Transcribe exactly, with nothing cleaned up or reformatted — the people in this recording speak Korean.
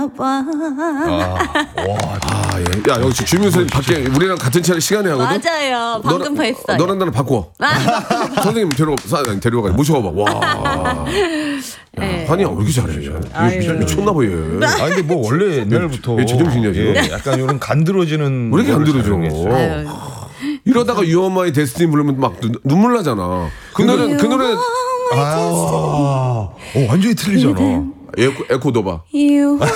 와. 아, 예. 야, 역시 주민선생님 밖에 우리랑 같은 차례 시간에 하거든? 맞아요. 방금 너랑- 했어요. 너랑 나랑 바꿔. 선생님 데려가, 데려가, 모셔가봐. 와. 네. 한이야, 왜 이렇게 잘해? 아유. 미쳤나봐, 얘. 아 근데 뭐 원래 옛날부터 얘 제정신이야, 지금. 예, 약간 이런 간드러지는 왜 이렇게 안 거를 들어줘? 사용했어요. 아유. 이러다가 You Are My Destiny 부르면 막 눈, 눈물 나잖아. 그 노래, 그 노래, 아, 어, 완전히 틀리잖아. 에코, 에코 넣어봐. You